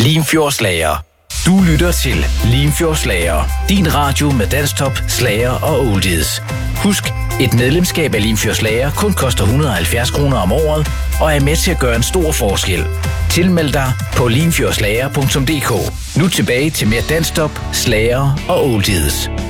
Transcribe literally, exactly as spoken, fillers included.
Limfjordsslager. Du lytter til Limfjordsslager. Din radio med danstop, slager og oldies. Husk, et medlemskab af Limfjordsslager kun koster et hundrede og halvfjerds kroner om året og er med til at gøre en stor forskel. Tilmeld dig på limfjordslager punktum d k. Nu tilbage til mere danstop, slager og oldies.